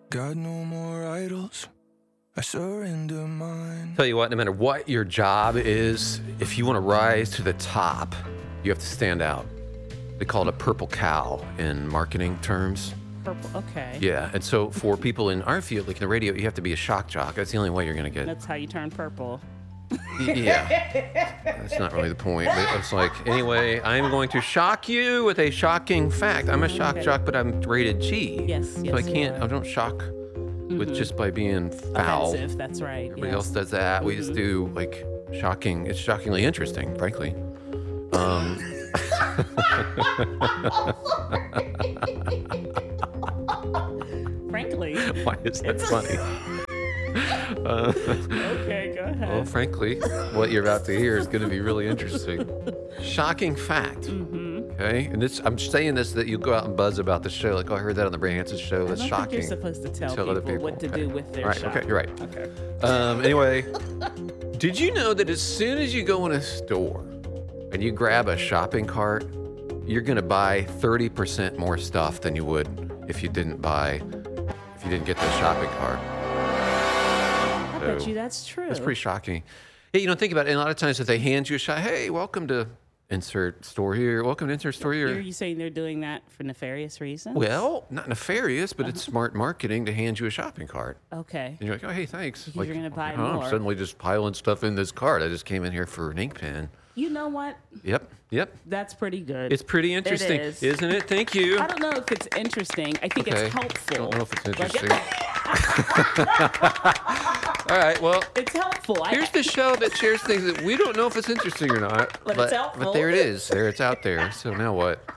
Got no more idols. I surrender mine. Tell you what, no matter what your job is, if you want to rise to the top, you have to stand out. They call it a purple cow in marketing terms. Purple. Okay. Yeah, and so for people in our field, like in the radio, you have to be a shock jock. That's the only way you're going to get. That's how you turn purple. Yeah, that's not really the point. But it's like, anyway, I'm going to shock you with a shocking fact. I'm a shock jock, but I'm rated G. Yes, So yes, I you can't, are. I don't shock with just by being foul. Offensive, that's right. Everybody yes. else does that. We just do like shocking. It's shockingly interesting, frankly. Frankly. Why is that funny? Okay, go ahead. Well, frankly, what you're about to hear is going to be really interesting. Shocking fact. Okay, and this I'm saying this so that you go out and buzz about the show. Like, oh, I heard that on the Brian Hansen show. That's I don't shocking. think you're supposed to tell other people what to Okay. do with their All right, shop. okay, you're right. Okay. Anyway, did you know that as soon as you go in a store and you grab a shopping cart, you're going to buy 30% more stuff than you would if you didn't get the shopping cart? I bet you that's true. That's pretty shocking. Hey, think about it. And a lot of times if they hand you a shot, hey, welcome to insert store here. Welcome to insert store Are here. you saying they're doing that for nefarious reasons? Well, not nefarious, but it's smart marketing to hand you a shopping cart. Okay. And you're like, oh, hey, thanks. You're gonna buy I'm more. suddenly just piling stuff in this cart. I just came in here for an ink pen. You know what? Yep. That's pretty good. It's pretty interesting, is. isn't it? Thank you. I don't know if it's interesting. I think Okay. it's helpful. I don't know if it's Like, interesting. All right, well, it's helpful. here's the show that shares things that we don't know if it's interesting or not. But it's helpful. But there it is. There, it's out there. So now what?